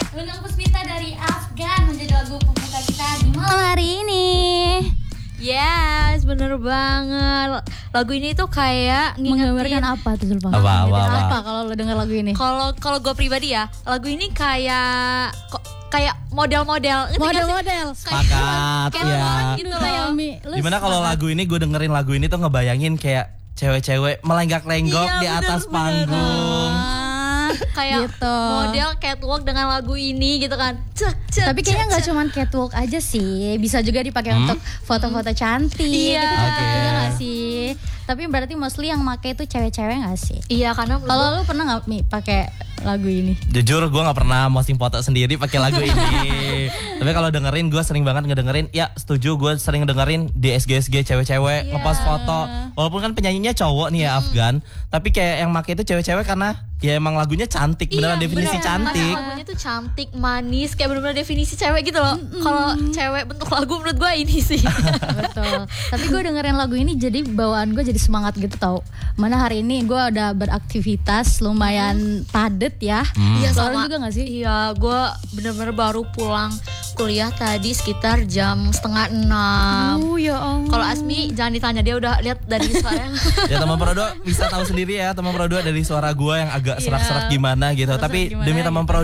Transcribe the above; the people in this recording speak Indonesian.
Undang Puspita dari Afgan menjadi lagu pembuka kita di malam hari ini. Yes, bener banget. Lagu ini tuh kayak Menggambarkan apa tuh Zulfa? Apa? Kalau lo denger lagu ini? Kalau gue pribadi ya, lagu ini kayak model-model. Model-model. Sepakat ya. Gitu Kayak loh. Mi. Lu Gimana kalau lagu ini gue dengerin lagu ini tuh ngebayangin kayak cewek-cewek melenggak-lenggok Iya, di atas bener-bener. panggung. Kayak gitu. model catwalk dengan lagu ini gitu kan. Cek. Tapi kayaknya nggak cuma catwalk aja sih, bisa juga dipakai untuk foto-foto cantik. Iya. Gitu, Oke. Iya nggak sih? Tapi berarti mostly yang make itu cewek-cewek nggak sih? Iya, karena Kalau lu pernah nggak Mi pakai lagu ini? Jujur gue nggak pernah posting foto sendiri pakai lagu ini. Tapi kalau dengerin gue sering banget ngedengerin. Ya setuju, gue sering dengerin di SG cewek-cewek ngepost foto. Walaupun kan penyanyinya cowok nih ya Afgan, tapi kayak yang make itu cewek-cewek karena ya emang lagunya cantik, beneran definisi bener. cantik. Karena lagunya tuh cantik, manis, kayak bener-bener definisi cewek gitu loh. Kalau cewek bentuk lagu menurut gue ini sih. Betul. Tapi gue dengerin lagu ini jadi bawaan gue jadi semangat gitu tau. Mana hari ini gue udah beraktivitas lumayan padet ya. Iya, Lo sama juga gak sih? Iya, gue bener-bener baru pulang kuliah tadi sekitar jam 5:30. Ya ampun. Kalau Asmi jangan ditanya, dia udah lihat dari suaranya. Ya teman Prodo bisa tahu sendiri ya, teman Prodo dari suara gue yang agak serak-serak gimana gitu. Tapi Serak-serak demi gimana teman gitu. Prodo